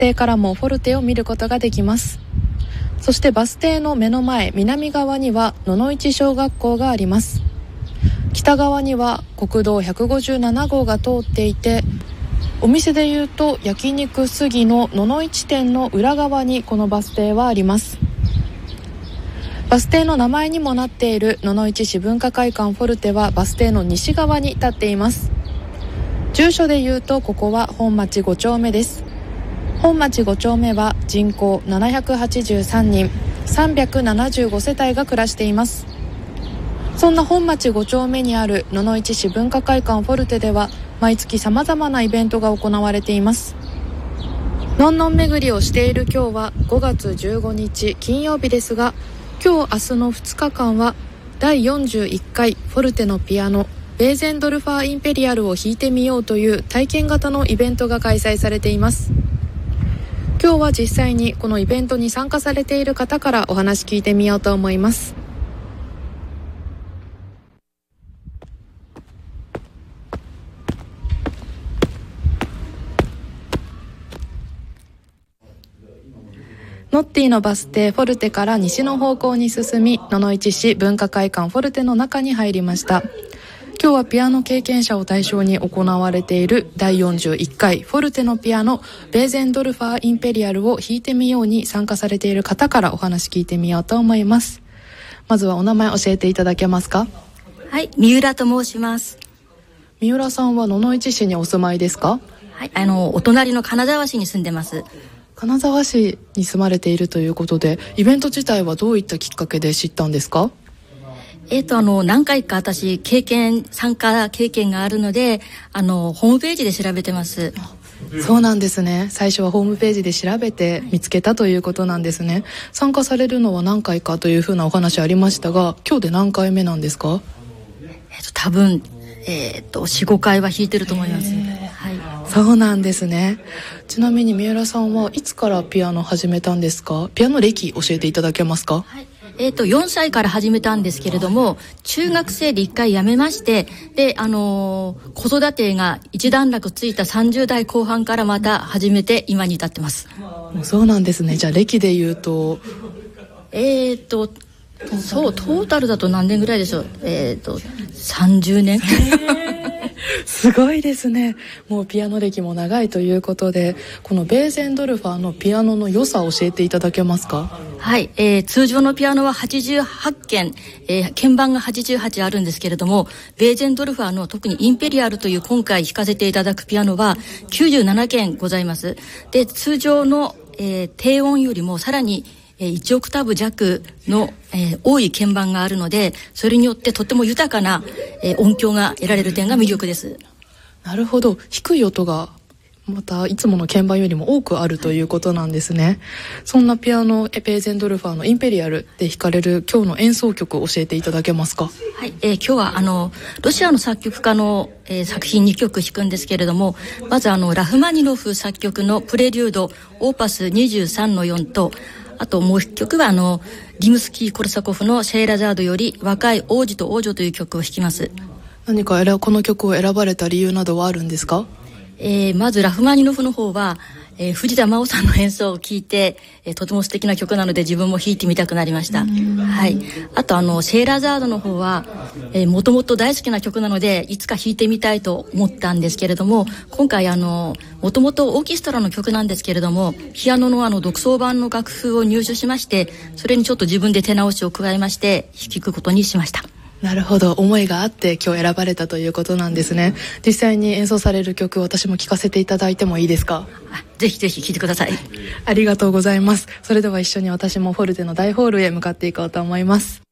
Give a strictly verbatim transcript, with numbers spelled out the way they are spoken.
停からもフォルテを見ることができます。そしてバス停の目の前南側には野々市小学校があります。北側には国道ひゃくごじゅうなな号が通っていて、お店でいうと焼肉杉の野々市店の裏側にこのバス停はあります。バス停の名前にもなっている野々市市文化会館フォルテはバス停の西側に立っています。住所でいうとここは本町ご丁目です。本町ご丁目は人口ななひゃくはちじゅうさんにん、さんびゃくななじゅうご世帯が暮らしています。そんな本町ご丁目にある野々市市文化会館フォルテでは毎月さまざまなイベントが行われています。のんのん巡りをしている今日はごがつじゅうごにち金曜日ですが、今日明日のふつかかんはだいよんじゅういっかいフォルテのピアノベーゼンドルファーインペリアルを弾いてみようという体験型のイベントが開催されています。今日は実際にこのイベントに参加されている方からお話聞いてみようと思います。ノッティのバス停フォルテから西の方向に進み、野々市市文化会館フォルテの中に入りました。今日はピアノ経験者を対象に行われているだいよんじゅういっかいフォルテのピアノベーゼンドルファーインペリアルを弾いてみように参加されている方からお話聞いてみようと思います。まずはお名前教えていただけますか？ はい、三浦と申します。 三浦さんは野々市市にお住まいですか？ はい、あのお隣の金沢市に住んでます。 金沢市に住まれているということで、イベント自体はどういったきっかけで知ったんですか？ えーとあの何回か私経験参加経験があるので、あのホームページで調べてます。 そうなんですね。最初はホームページで調べて見つけたということなんですね。参加されるのは何回かというふうなお話ありましたが、今日で何回目なんですか？ えーと多分えーと よん,ご 回は弾いてると思います。はい、 そうなんですね。ちなみに三浦さんはいつからピアノ始めたんですか？ピアノ歴教えていただけますか？ はい、えーとよんさいから始めたんですけれども、中学生でいっかい辞めまして、で、あのー、子育てが一段落ついたさんじゅうだいこう半からまた始めて今に至ってます。 そうなんですね。じゃあ歴で言うとえーとそうトータルだと何年ぐらいでしょう。えーとさんじゅうねんすごいですね。もうピアノ歴も長いということで、このベーゼンドルファーのピアノの良さを教えていただけますか？ はい、えー、通常のピアノははちじゅうはちけん、えー、鍵盤がはちじゅうはちあるんですけれども、ベーゼンドルファーの特にインペリアルという今回弾かせていただくピアノはきゅうじゅうななけんございます。で、通常の、えー、低音よりもさらにいちオクターブ弱の、えー、多い鍵盤があるので、それによってとても豊かな、えー、音響が得られる点が魅力です。 なるほど。低い音がまたいつもの鍵盤よりも多くあるということなんですね。そんなピアノベーゼンドルファーのインペリアルで弾かれる今日の演奏曲を教えていただけますか？ はい、えー、今日はあのロシアの作曲家の、えー、作品にきょく弾くんですけれども、まずあのラフマニノフ作曲のプレリュードオーパスにじゅうさんのよんと、あともう一曲はあのリムスキー・コルサコフのシェーラザードより若い王子と王女という曲を弾きます。 何かこの曲を選ばれた理由などはあるんですか？ えー、まずラフマニノフの方は、えー、藤田真央さんの演奏を聴いて、えー、とても素敵な曲なので自分も弾いてみたくなりました。はい、あとあのシェーラザードの方はもともと大好きな曲なのでいつか弾いてみたいと思ったんですけれども、今回あのもともとオーケストラの曲なんですけれども、ピアノのあの独奏版の楽譜を入手しまして、それにちょっと自分で手直しを加えまして弾くことにしました。 なるほど。思いがあって今日選ばれたということなんですね。実際に演奏される曲、私も聴かせていただいてもいいですか？ あ、ぜひぜひ聴いてください。 ありがとうございます。それでは一緒に私もフォルテの大ホールへ向かっていこうと思います。